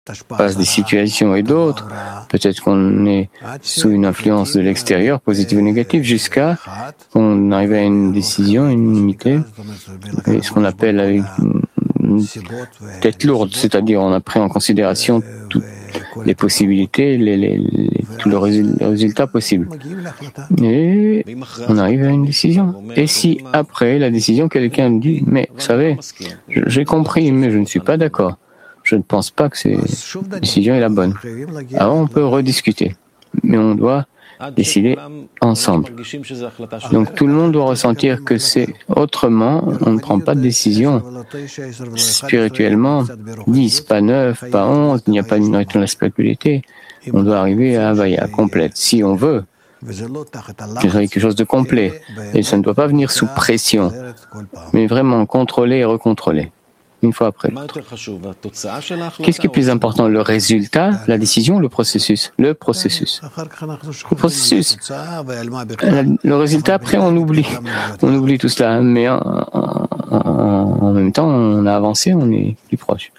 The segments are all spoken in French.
passe des situations et d'autres. Peut-être qu'on est sous une influence de l'extérieur, positive ou négative, jusqu'à qu'on arrive à une décision, une unité, et ce qu'on appelle avec une tête lourde, c'est-à-dire on a pris en considération toutes les possibilités, tous les résultats possibles. Et on arrive à une décision. Et si après la décision, quelqu'un dit, mais vous savez, j'ai compris, mais je ne suis pas d'accord. Je ne pense pas que cette décision est la bonne. Alors on peut rediscuter, mais on doit décider ensemble. Donc tout le monde doit ressentir que c'est autrement, on ne prend pas de décision spirituellement, 10, pas 9, pas 11, il n'y a pas une retour de la spiritualité. On doit arriver à Havaya complète, si on veut. Quelque chose de complet. Et ça ne doit pas venir sous pression, mais vraiment contrôler et recontrôler. Une fois après l'autre. Qu'est-ce qui est plus important, le résultat, la décision ou le processus? Le processus. Le processus. Le résultat, après, on oublie. On oublie tout cela. Mais en même temps, on a avancé, on est plus proche.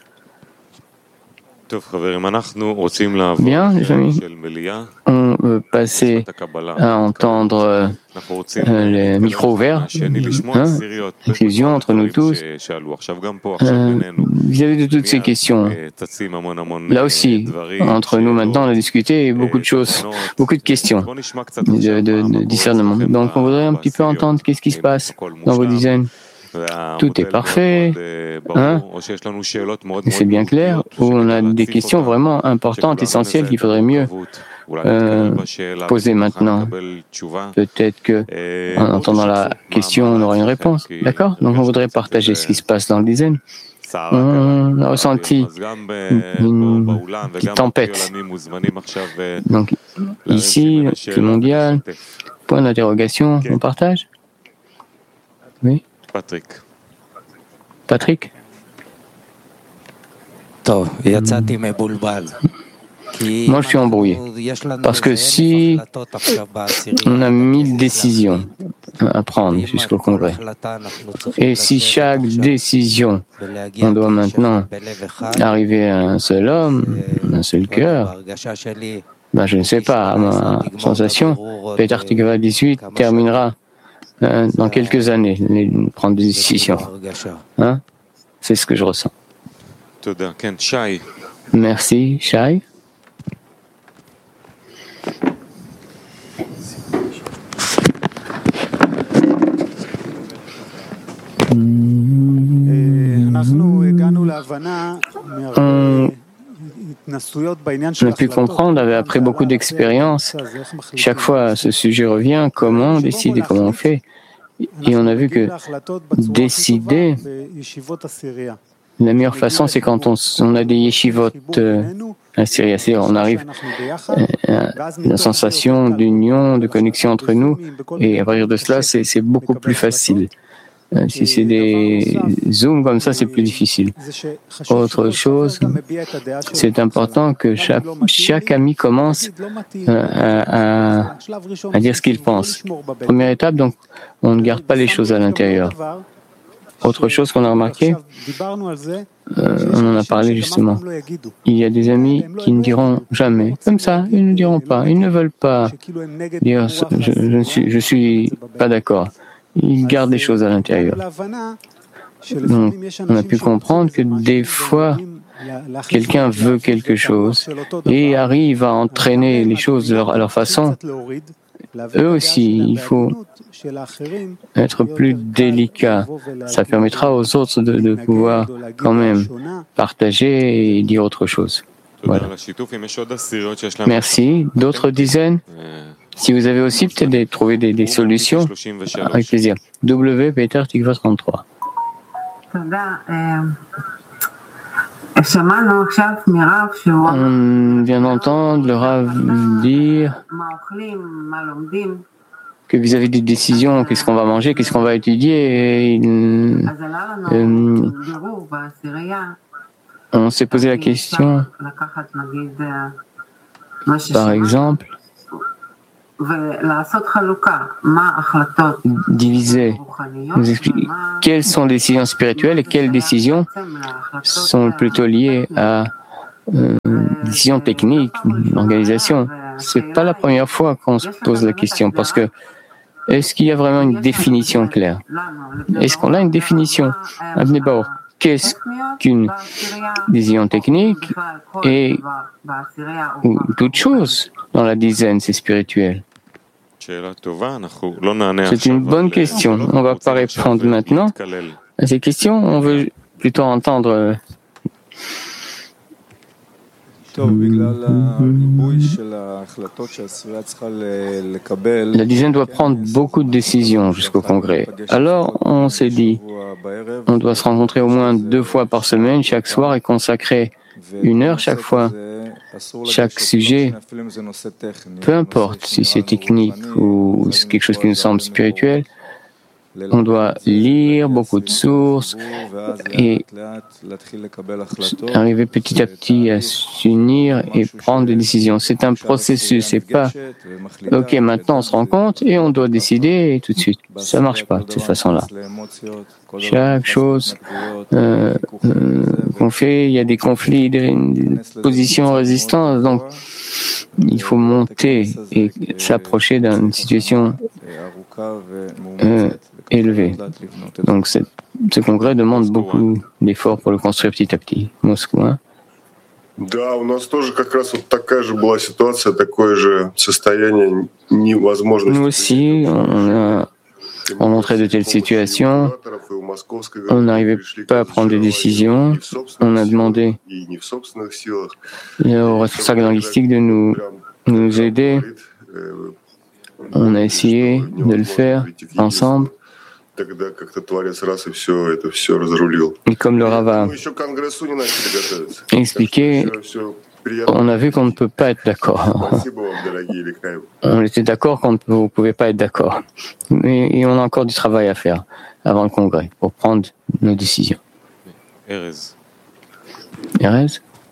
Bien, les amis, on veut passer à entendre les micros ouverts, fusion entre nous tous. Vis-à-vis de toutes ces questions, là aussi, entre nous maintenant, on a discuté beaucoup de choses, beaucoup de questions de discernement. Donc, on voudrait un petit peu entendre qu'est-ce qui se passe dans vos dizaines. Tout est parfait, c'est bien clair, ou on a des questions vraiment importantes, essentielles qu'il faudrait mieux poser maintenant. Peut-être que en entendant la question, on aura une réponse. D'accord? Donc on voudrait partager ce qui se passe dans le dizaine. On a ressenti une petite tempête. Donc ici, le mondial, point d'interrogation, on partage? Oui? Patrick? Moi, je suis embrouillé. Parce que si on a 1000 décisions à prendre jusqu'au Congrès, et si chaque décision, on doit maintenant arriver à un seul homme, un seul cœur, ben, je ne sais pas, ma sensation, Peter Tikva 18 terminera dans quelques années, prendre des décisions. Hein? C'est ce que je ressens. Merci, Shai. On a pu comprendre, après beaucoup d'expérience, chaque fois ce sujet revient, comment on décide et comment on fait. Et on a vu que décider, la meilleure façon, c'est quand on a des yeshivot à Syrie. C'est-à-dire on arrive à la sensation d'union, de connexion entre nous, et à partir de cela, c'est beaucoup plus facile. Si c'est des zooms comme ça, c'est plus difficile. Autre chose, c'est important que chaque ami commence à dire ce qu'il pense. Première étape, donc, on ne garde pas les choses à l'intérieur. Autre chose qu'on a remarqué, on en a parlé justement. Il y a des amis qui ne diront jamais, comme ça, ils ne diront pas, ils ne veulent pas dire je suis pas d'accord. Ils gardent les choses à l'intérieur. Donc, on a pu comprendre que des fois, quelqu'un veut quelque chose et arrive à entraîner les choses à leur façon. Eux aussi, il faut être plus délicat. Ça permettra aux autres de pouvoir quand même partager et dire autre chose. Voilà. Merci. D'autres dizaines? Si vous avez aussi peut-être trouvé des solutions, avec plaisir. W. Peter Tikva 33. On vient d'entendre le Rav dire que vis-à-vis des décisions, qu'est-ce qu'on va manger, qu'est-ce qu'on va étudier, on s'est posé la question, par exemple, diviser, nous expliquer quelles sont les décisions spirituelles et quelles décisions sont plutôt liées à décision technique, organisation. C'est pas la première fois qu'on se pose la question, parce que est-ce qu'il y a vraiment une définition claire? Est-ce qu'on a une définition? D'abord, qu'est-ce qu'une décision technique et toute chose dans la dizaine, c'est spirituel? C'est une bonne question. On ne va pas répondre maintenant à ces questions. On veut plutôt entendre. La dizaine doit prendre beaucoup de décisions jusqu'au congrès. Alors, on s'est dit, on doit se rencontrer au moins 2 fois par semaine, chaque soir, et consacrer 1 heure chaque fois. Chaque sujet, peu importe si c'est technique ou c'est quelque chose qui nous semble spirituel, on doit lire beaucoup de sources et arriver petit à petit à s'unir et prendre des décisions. C'est un processus, c'est pas « Ok, maintenant on se rend compte et on doit décider tout de suite ». Ça marche pas de cette façon-là. Chaque chose qu'on fait, il y a des conflits, des positions résistantes, donc il faut monter et s'approcher d'une situation élevée. Donc ce congrès demande beaucoup d'efforts pour le construire petit à petit. Moscou, hein? Да, у нас тоже как раз вот такая же была ситуация, такое же состояние невозможности. Nous aussi, on montrait de telles situations, on n'arrivait pas à prendre des décisions, on a demandé aux responsables linguistiques de nous aider, on a essayé de le faire ensemble. Et comme le Rav a expliqué, on a vu qu'on ne peut pas être d'accord. On était d'accord qu'on ne pouvait pas être d'accord. Et on a encore du travail à faire avant le congrès pour prendre nos décisions. Erez?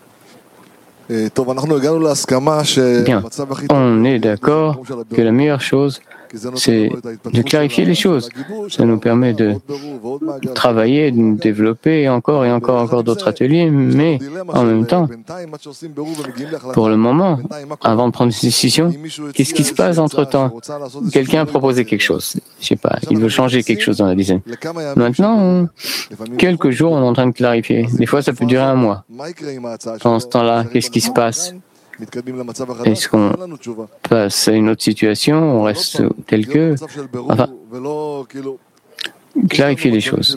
Bien, on est d'accord que la meilleure chose, c'est de clarifier les choses. Ça nous permet de travailler, de développer encore d'autres ateliers, mais en même temps, pour le moment, avant de prendre une décision, qu'est-ce qui se passe entre-temps? Quelqu'un a proposé quelque chose, je sais pas, il veut changer quelque chose dans la dizaine. Maintenant, quelques jours, on est en train de clarifier. Des fois, ça peut durer 1 mois. Pendant ce temps-là, qu'est-ce qui se passe? Est-ce qu'on passe à une autre situation? On reste tel que... Enfin, clarifier les choses.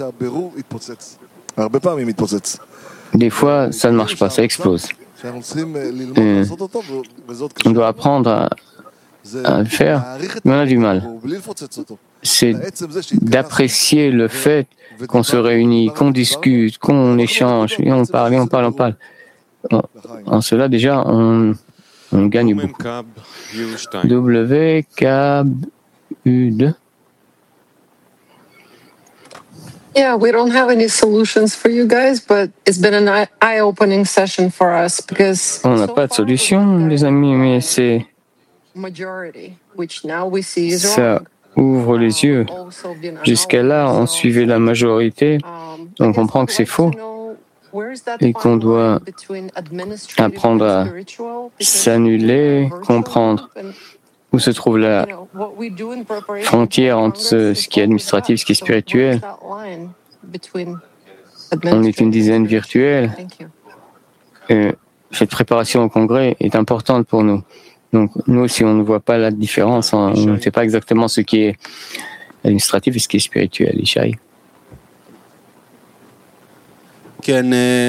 Des fois, ça ne marche pas, ça explose. On doit apprendre à le faire, mais on a du mal. C'est d'apprécier le fait qu'on se réunit, qu'on discute, qu'on échange, et on parle. En cela, déjà, on gagne beaucoup. WKU2. Yeah, we don't have any solutions for you guys, but it's been an eye-opening session for us because on n'a pas de solution, les amis, mais c'est ça ouvre les yeux. Jusqu'à là, on suivait la majorité, on comprend que c'est faux et qu'on doit apprendre à s'annuler, comprendre où se trouve la frontière entre ce qui est administratif et ce qui est spirituel. On est une dizaine virtuelle. Et cette préparation au congrès est importante pour nous. Donc, nous, si on ne voit pas la différence, on ne sait pas exactement ce qui est administratif et ce qui est spirituel. Ishaï. Dans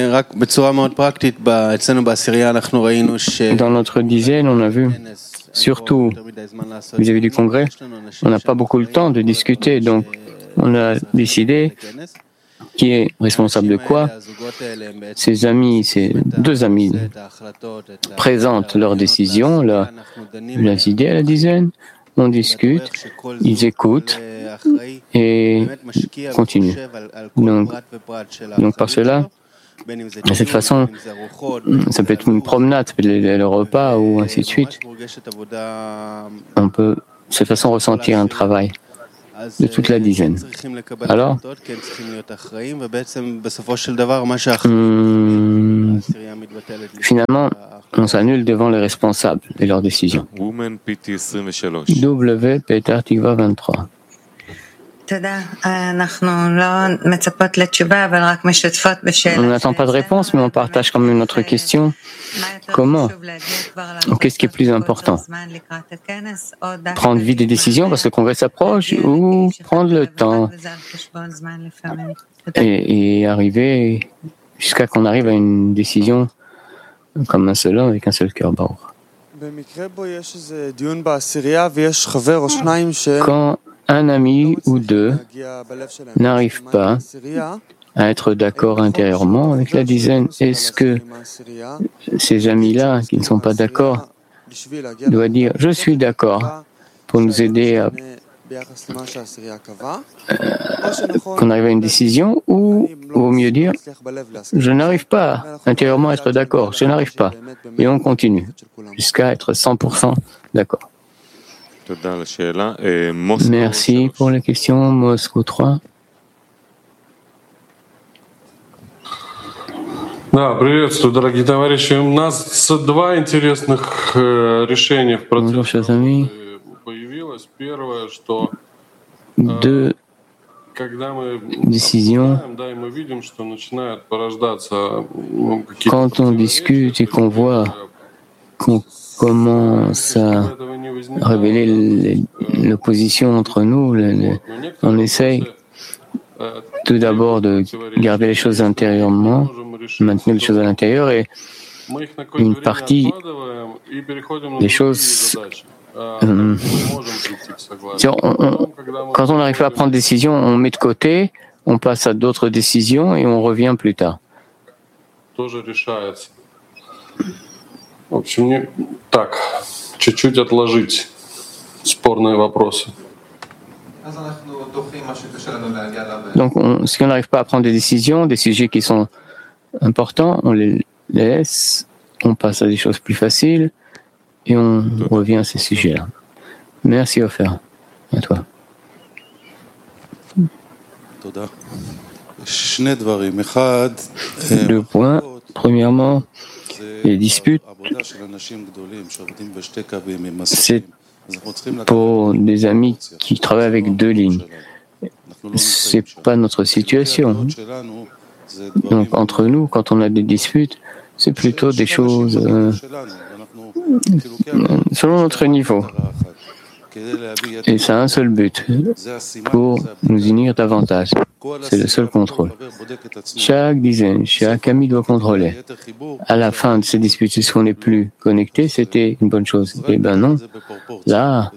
notre dizaine, on a vu, surtout vis-à-vis du congrès, on n'a pas beaucoup le temps de discuter, donc on a décidé qui est responsable de quoi. Ces 2 amis présentent leurs décisions, leurs idées à la dizaine, on discute, ils écoutent et continuent. Donc par cela, de cette façon, ça peut être une promenade, ça peut être le repas ou ainsi de suite. On peut de cette façon ressentir un travail. de toute la dizaine. Alors, finalement, on s'annule devant les responsables et leurs décisions. W. Peter Tikva 23. On n'attend pas de réponse, mais on partage quand même notre question. Comment? Qu'est-ce qui est plus important? Prendre vite des décisions parce que le congrès s'approche ou prendre le temps et arriver jusqu'à qu'on arrive à une décision comme un seul homme avec un seul cœur. Quand un ami ou deux n'arrivent pas à être d'accord intérieurement avec la dizaine, est-ce que ces amis-là qui ne sont pas d'accord doivent dire « je suis d'accord » pour nous aider à qu'on arrive à une décision, ou vaut mieux dire « je n'arrive pas intérieurement à être d'accord, je n'arrive pas » et on continue jusqu'à être 100% d'accord. Merci pour la question, Moscou 3. Да, приветствую, дорогие товарищи. У нас два интересных решения в процессе появилось. Первое, что когда мы décisions. да, и мы видим, что начинает порождаться Quand on discute et qu'on voit qu'on commence à révéler l'opposition entre nous, on essaye tout d'abord de garder les choses intérieurement, maintenir les choses à l'intérieur, et une partie des choses, quand on n'arrive pas à prendre des décisions, on met de côté, on passe à d'autres décisions et on revient plus tard. В общем, так, чуть-чуть отложить спорные вопросы. Donc, si on n'arrive pas à prendre des décisions, des sujets qui sont importants, on les laisse, on passe à des choses plus faciles et on revient à ces sujets-là. Merci, Ofer. À toi. Deux points. Premièrement, les disputes, c'est pour des amis qui travaillent avec deux lignes. C'est pas notre situation. Donc, entre nous, quand on a des disputes, c'est plutôt des choses selon notre niveau. Et ça a un seul but, pour nous unir davantage. C'est le seul contrôle. Chaque dizaine, chaque ami doit contrôler. À la fin de ces disputes, est-ce qu'on n'est plus connecté? C'était une bonne chose. Eh bien non. Là,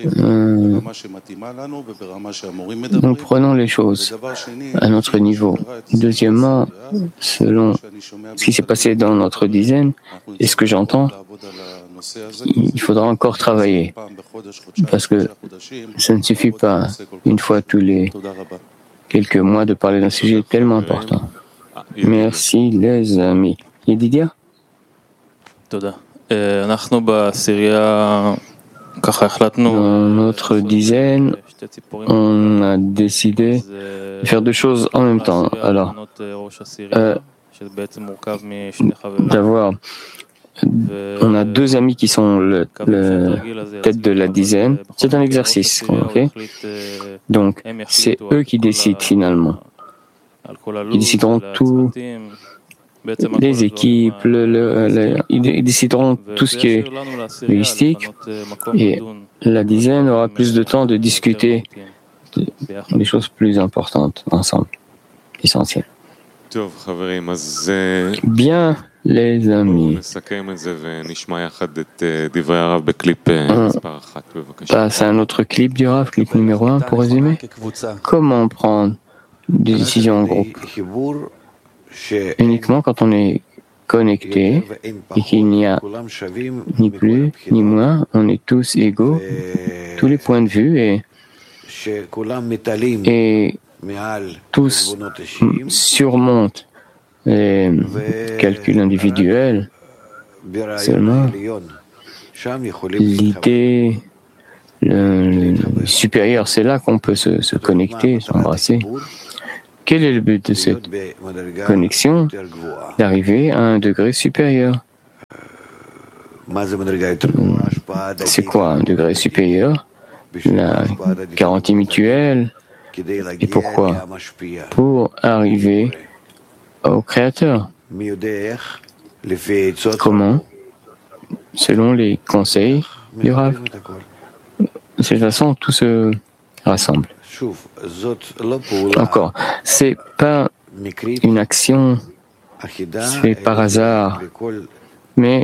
nous prenons les choses à notre niveau. Deuxièmement, selon ce qui s'est passé dans notre dizaine et ce que j'entends, il faudra encore travailler. Parce que ça ne suffit pas, une fois tous les quelques mois, de parler d'un sujet tellement important. Merci, les amis. Yedidia? Dans notre dizaine, on a décidé de faire deux choses en même temps. Alors, on a deux amis qui sont la tête de la dizaine. C'est un exercice qu'on fait. Donc, c'est eux qui décident finalement. Ils décideront tout, les équipes, ils décideront tout ce qui est logistique. Et la dizaine aura plus de temps de discuter des choses plus importantes ensemble, essentielles. Bien, les amis. On passe à un autre clip du Rav, clip numéro 1 pour résumer. Comment prendre des décisions en groupe? Uniquement quand on est connecté et qu'il n'y a ni plus ni moins, on est tous égaux, tous les points de vue, et tous surmontent les calculs individuels. Seulement, l'idée le supérieur, c'est là qu'on peut se connecter, s'embrasser. Quel est le but de cette connexion? D'arriver à un degré supérieur. C'est quoi un degré supérieur? La garantie mutuelle. Et pourquoi? Pour arriver au Créateur. Comment? Selon les conseils du Rav. De cette façon, tout se rassemble. Encore, c'est pas une action faite par hasard, mais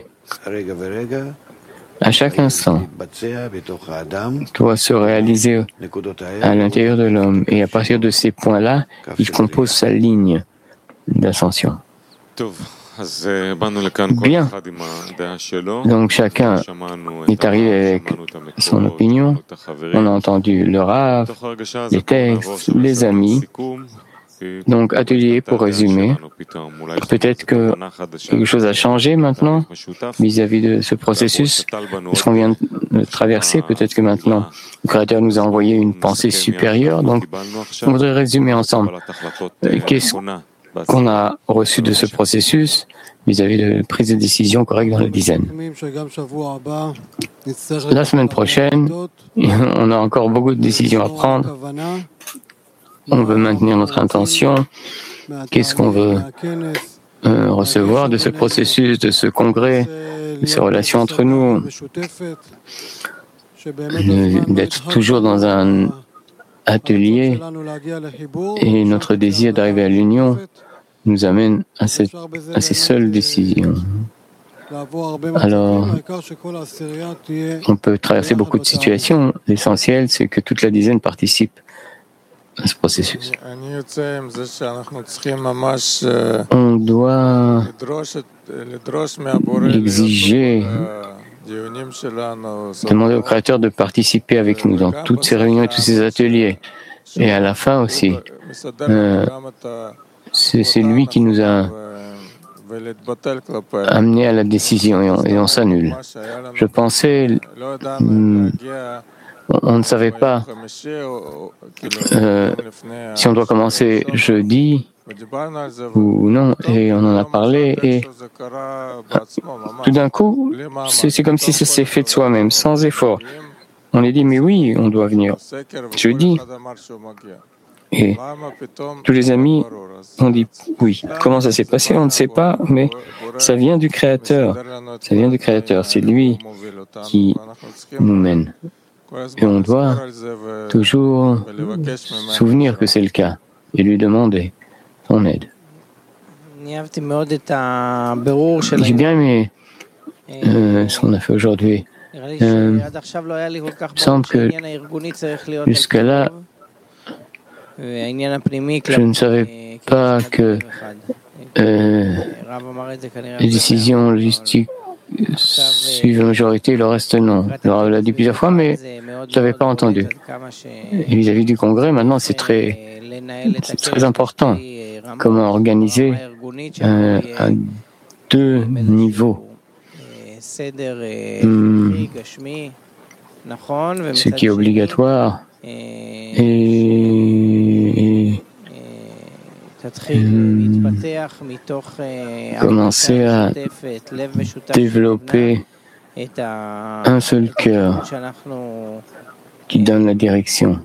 à chaque instant, doit se réaliser à l'intérieur de l'homme. Et à partir de ces points-là, il compose sa ligne d'ascension. Bien. Donc chacun est arrivé avec son opinion. On a entendu le Rav, les textes, les amis. Donc atelier pour résumer. Peut-être que quelque chose a changé maintenant vis-à-vis de ce processus. Ce qu'on vient de traverser, peut-être que maintenant le Créateur nous a envoyé une pensée supérieure. Donc on voudrait résumer ensemble. Qu'est-ce qu'on a reçu de ce processus vis-à-vis de la prise de décision correcte dans la dizaine. La semaine prochaine, on a encore beaucoup de décisions à prendre. On veut maintenir notre intention. Qu'est-ce qu'on veut recevoir de ce processus, de ce congrès, de ces relations entre nous, d'être toujours dans un atelier et notre désir d'arriver à l'union nous amène à ces seules décisions. Alors, on peut traverser beaucoup de situations. L'essentiel, c'est que toute la dizaine participe à ce processus. On doit exiger, demander au Créateur de participer avec nous dans toutes ces réunions et tous ces ateliers. Et à la fin aussi, c'est lui qui nous a amené à la décision et on s'annule. Je pensais, on ne savait pas si on doit commencer jeudi ou non, et on en a parlé, et tout d'un coup, c'est comme si ça s'est fait de soi-même, sans effort. On a dit, mais oui, on doit venir jeudi. Et tous les amis ont dit oui. Comment ça s'est passé? On ne sait pas, mais ça vient du Créateur. Ça vient du Créateur. C'est lui qui nous mène. Et on doit toujours souvenir que c'est le cas et lui demander son aide. J'ai bien aimé ce qu'on a fait aujourd'hui. Il me semble que jusqu'à là, je ne savais pas que les décisions logistiques suivent la majorité, le reste non. Alors, on l'a dit plusieurs fois, mais je n'avais pas entendu. Et vis-à-vis du Congrès, maintenant, c'est très important. Comment organiser à deux niveaux. Ce qui est obligatoire et commencer à développer un seul cœur qui donne la direction.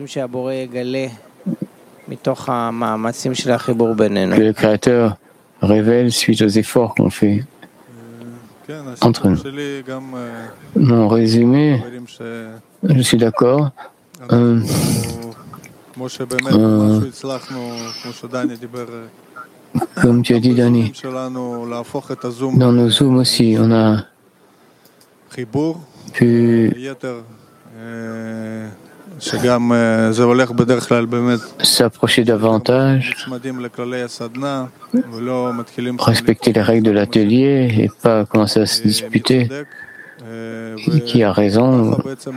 Que le Créateur révèle suite aux efforts qu'on fait entre nous. Mon résumé, je suis d'accord. Comme tu as dit, Dani, dans nos zooms aussi, on a pu s'approcher davantage, respecter les règles de l'atelier et pas commencer à se disputer. Qui a raison.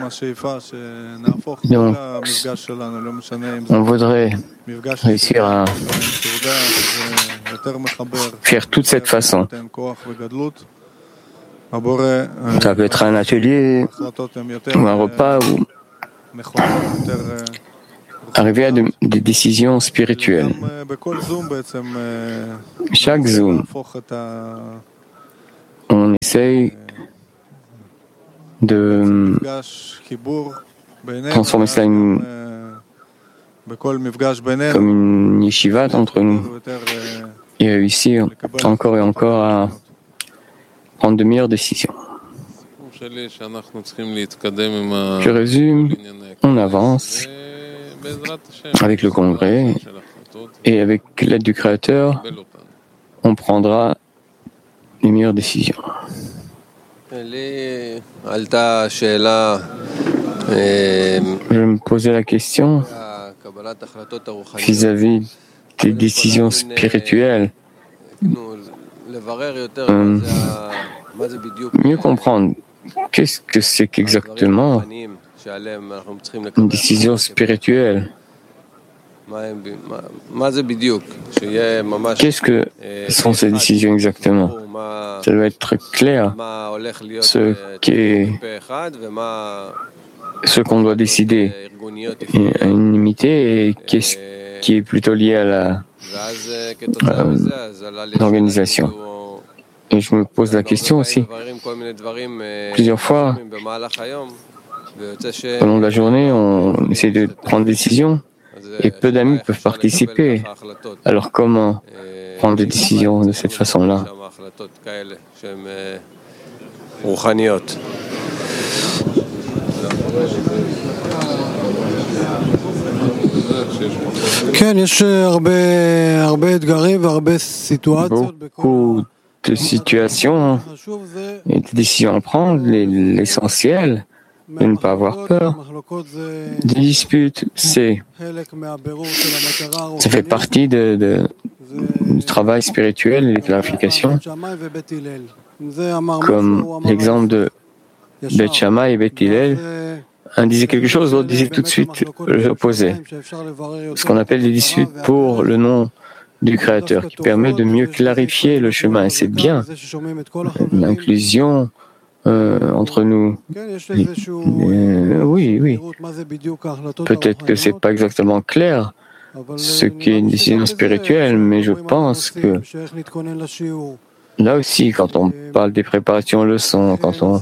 Donc, on voudrait réussir à faire toute cette façon. Ça peut être un atelier ou un repas ou arriver à des décisions spirituelles. Chaque Zoom, on essaye de transformer cela comme une yeshiva entre nous et réussir encore et encore à prendre de meilleures décisions. Je résume, on avance avec le congrès et avec l'aide du Créateur, on prendra les meilleures décisions. Je me posais la question vis-à-vis des décisions spirituelles. Mieux comprendre qu'est-ce que c'est qu'exactement une décision spirituelle. Qu'est-ce que sont ces décisions exactement? Ça doit être très clair ce qu'on doit décider à unanimité et qu'est-ce qui est plutôt lié à l'organisation. Et je me pose la question aussi. Plusieurs fois, au long de la journée, on essaie de prendre des décisions et peu d'amis peuvent participer. Alors comment prendre des décisions de cette façon-là? Beaucoup de situations et de décisions à prendre, l'essentiel de ne pas avoir peur. Des disputes, ça fait partie du travail spirituel et de clarification, comme l'exemple de Beth Shammai et Beth Hillel. Un disait quelque chose, l'autre disait tout de suite l'opposé. Ce qu'on appelle des disputes pour le nom du Créateur, qui permet de mieux clarifier le chemin. Et c'est bien l'inclusion entre nous. Oui. Peut-être que c'est pas exactement clair ce qu'est une décision spirituelle, mais je pense que là aussi, quand on parle des préparations aux leçons, quand on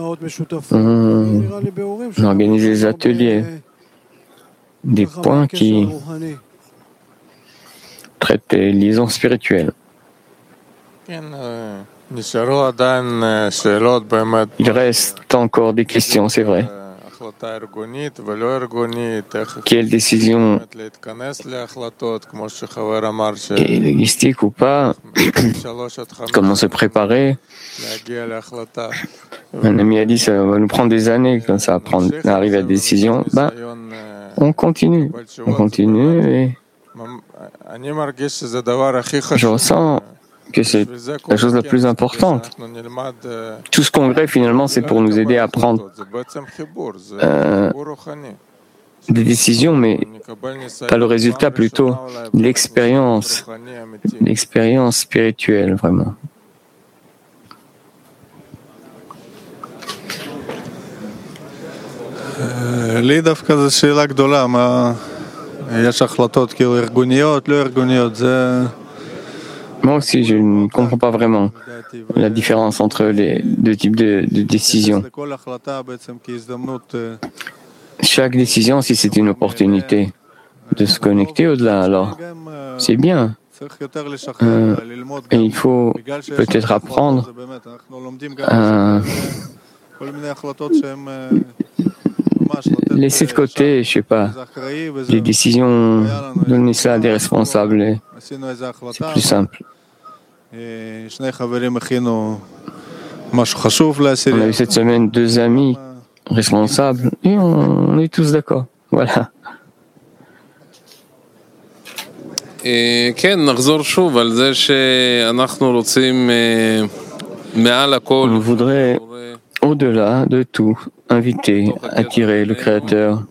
organise des ateliers, des points qui traitent des liaisons spirituelles. Il reste encore des questions, c'est vrai. Quelle décision est logistique ou pas? Comment se préparer? Un ami a dit ça va nous prendre des années quand ça va arriver à des décisions. On continue et je ressens que c'est la chose la plus importante. Tout ce congrès, finalement, c'est pour nous aider à prendre des décisions, mais pas le résultat, plutôt l'expérience spirituelle, vraiment. Moi aussi, je ne comprends pas vraiment la différence entre les deux types de décisions. Chaque décision, si c'est une opportunité de se connecter au-delà, alors c'est bien. Et il faut peut-être apprendre à laisser de côté, je sais pas, les décisions, donner ça à des responsables. Et c'est plus simple. On a eu cette semaine 2 amis responsables et on est tous d'accord. Voilà. On voudrait, au-delà de tout, inviter, attirer le Créateur,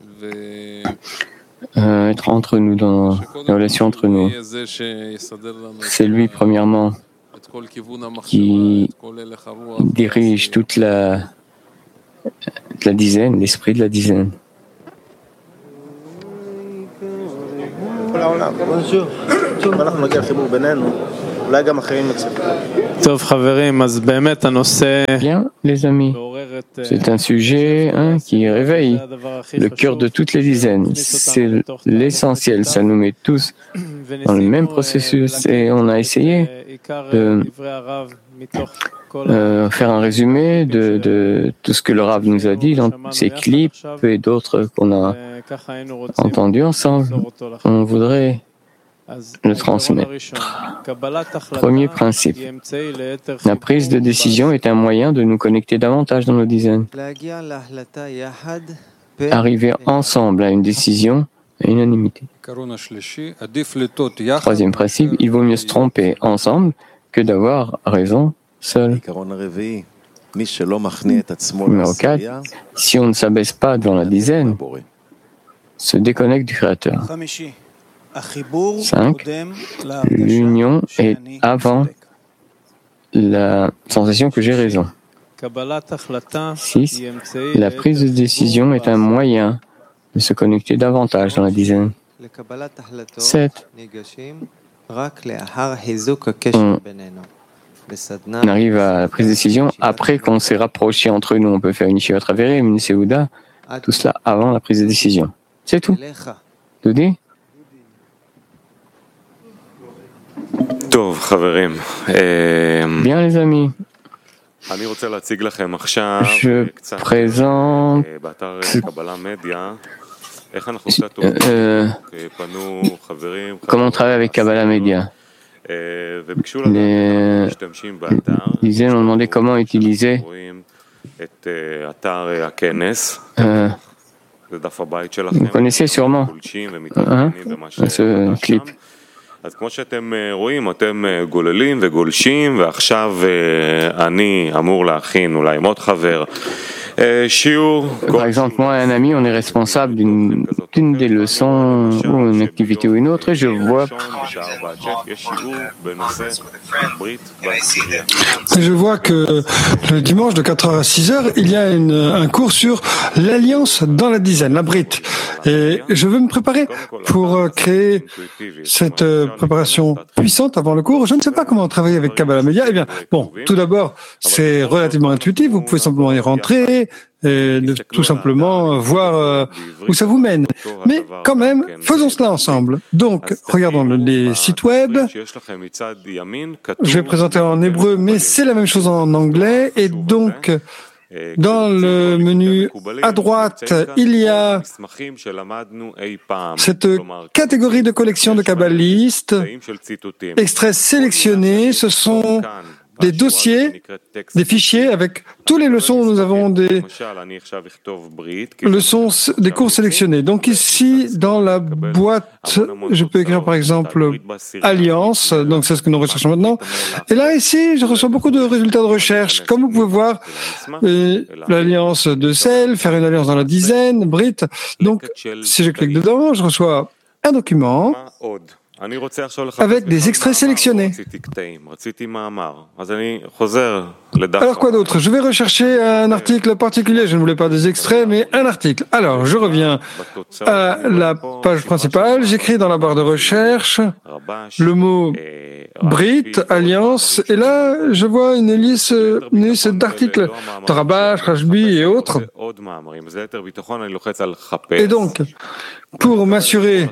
être entre nous, dans la relation entre nous. C'est lui, premièrement, qui dirige toute la dizaine, l'esprit de la dizaine. Bien, les amis, c'est un sujet qui réveille le cœur de toutes les dizaines. C'est l'essentiel, ça nous met tous dans le même processus et on a essayé de faire un résumé de tout ce que le Rav nous a dit dans ses clips et d'autres qu'on a entendus ensemble. On voudrait le transmettre. Premier principe. La prise de décision est un moyen de nous connecter davantage dans nos dizaines. Arriver ensemble à une décision à unanimité. Troisième principe, il vaut mieux se tromper ensemble que d'avoir raison seul. Numéro 4, si on ne s'abaisse pas devant la dizaine, se déconnecte du Créateur. 5. L'union est avant la sensation que j'ai raison. 6. La prise de décision est un moyen de se connecter davantage dans la dizaine. 7. On arrive à la prise de décision après qu'on s'est rapproché entre nous. On peut faire une Yeshivat Haverim, une Seuda, tout cela avant la prise de décision. C'est tout. Doudi? Bien les amis, je présente comment on travaille avec Kabbalah Media. Les dizaines ont demandé comment utiliser vous connaissez sûrement ce clip. אז כמו שאתם רואים, אתם גוללים וגולשים, ועכשיו אני אמור להכין אולי עם עוד חבר שיעור. Par exemple, moi et un ami, on est responsable d'une des leçons ou une activité ou une autre, et je vois que le dimanche de 4h à 6h, il y a un cours sur l'alliance dans la dizaine, la Brit. Et je veux me préparer pour créer cette préparation puissante avant le cours. Je ne sais pas comment travailler avec Kabbalah Media. Eh bien, bon, tout d'abord, c'est relativement intuitif. Vous pouvez simplement y rentrer et tout simplement voir où ça vous mène. Mais quand même, faisons cela ensemble. Donc, regardons les sites web. Je vais présenter en hébreu, mais c'est la même chose en anglais. Et donc, dans le menu à droite, il y a cette catégorie de collection de kabbalistes, extraits sélectionnés. Ce sont des dossiers, des fichiers avec tous les leçons où nous avons des leçons, des cours sélectionnés. Donc ici, dans la boîte, je peux écrire par exemple Alliance, donc c'est ce que nous recherchons maintenant. Et là, ici, je reçois beaucoup de résultats de recherche. Comme vous pouvez voir, l'alliance de sel, faire une alliance dans la dizaine, Brit. Donc, si je clique dedans, je reçois un document avec des extraits sélectionnés. Alors quoi d'autre? Je vais rechercher un article particulier. Je ne voulais pas des extraits, mais un article. Alors, je reviens à la page principale. J'écris dans la barre de recherche le mot Brit, Alliance, et là, je vois une liste d'articles de Rabash, Rashbi et autres. Et donc, pour m'assurer,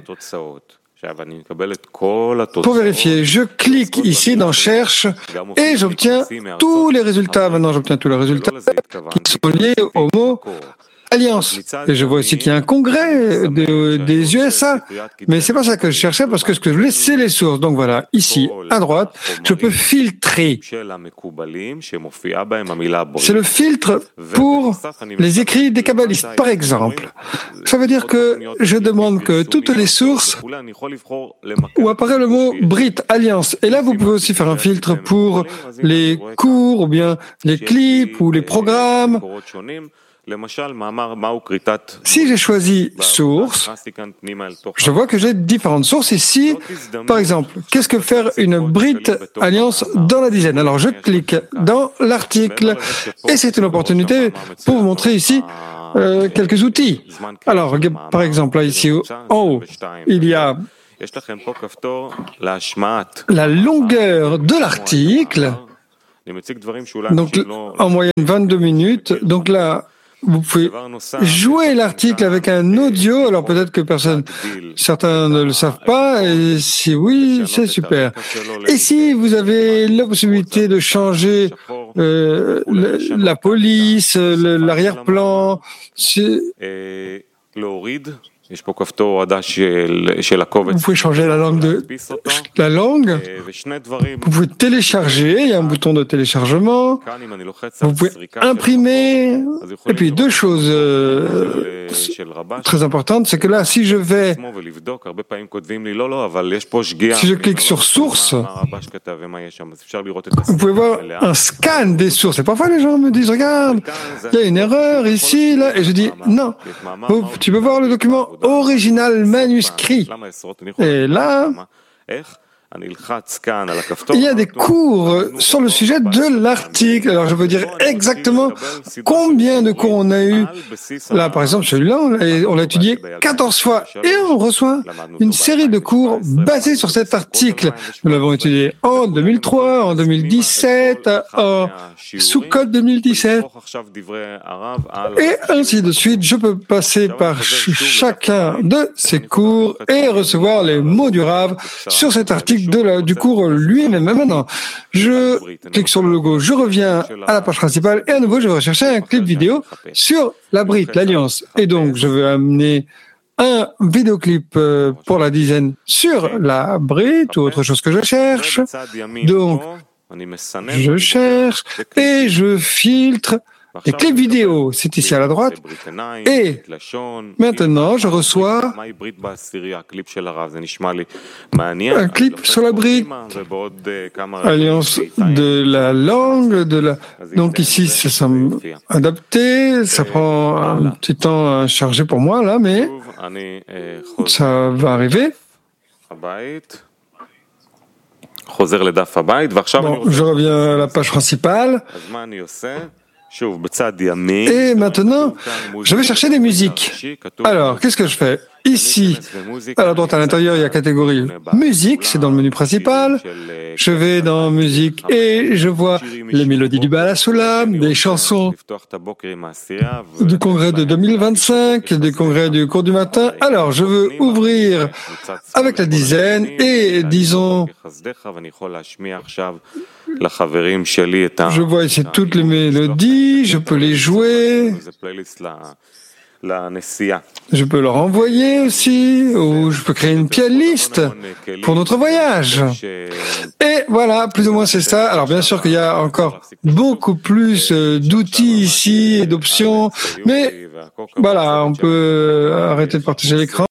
pour vérifier, je clique ici dans Cherche et j'obtiens tous les résultats. Maintenant, j'obtiens tous les résultats qui sont liés au mot Alliance. Et je vois aussi qu'il y a un congrès des USA. Mais c'est pas ça que je cherchais parce que ce que je voulais, c'est les sources. Donc voilà, ici, à droite, je peux filtrer. C'est le filtre pour les écrits des kabbalistes, par exemple. Ça veut dire que je demande que toutes les sources où apparaît le mot Brit, Alliance. Et là, vous pouvez aussi faire un filtre pour les cours ou bien les clips ou les programmes. Si j'ai choisi source, je vois que j'ai différentes sources ici. Par exemple, qu'est-ce que faire une Brit Alliance dans la dizaine? Alors je clique dans l'article et c'est une opportunité pour vous montrer ici quelques outils. Alors, par exemple, là, ici en haut, il y a la longueur de l'article, donc en moyenne 22 minutes. Donc là, vous pouvez jouer l'article avec un audio. Alors peut-être que certains ne le savent pas, et si oui, c'est super. Et si vous avez la possibilité de changer la police, l'arrière-plan, vous pouvez changer la langue vous pouvez télécharger, il y a un bouton de téléchargement, vous pouvez imprimer, et puis deux choses très importantes, c'est que là, si je clique sur source, vous pouvez voir un scan des sources, et parfois les gens me disent, regarde, il y a une erreur ici, là, et je dis, non, tu peux voir le document original manuscrit. Et là, il y a des cours sur le sujet de l'article. Alors, je veux dire exactement combien de cours on a eu. Là, par exemple, celui-là, on l'a étudié 14 fois et on reçoit une série de cours basés sur cet article. Nous l'avons étudié en 2003, en 2017, en Sukkot 2017, et ainsi de suite. Je peux passer par chacun de ces cours et recevoir les mots du Rav sur cet article du cours lui-même. Maintenant, je clique sur le logo, je reviens à la page principale et à nouveau, je vais rechercher un clip vidéo sur la Brit, l'Alliance. Et donc, je vais amener un vidéoclip pour la dizaine sur la Brit ou autre chose que je cherche. Donc, je cherche et je filtre les clips vidéo, c'est ici à la droite. Et maintenant, je reçois un clip sur la Brit, alliance de la langue, donc ici, ça semble adapté, ça prend un petit temps à charger pour moi, là, mais ça va arriver. Bon, je reviens à la page principale. Et maintenant, je vais chercher des musiques. Alors, qu'est-ce que je fais? Ici, à la droite à l'intérieur, il y a catégorie musique, c'est dans le menu principal. Je vais dans musique et je vois les mélodies du Baal HaSulam, des chansons du congrès de 2025, des congrès du cours du matin. Alors, je veux ouvrir avec la dizaine et disons, je vois ici toutes les mélodies, je peux les jouer. Je peux leur envoyer aussi, ou je peux créer une playlist pour notre voyage. Et voilà, plus ou moins c'est ça. Alors bien sûr qu'il y a encore beaucoup plus d'outils ici et d'options, mais voilà, on peut arrêter de partager l'écran.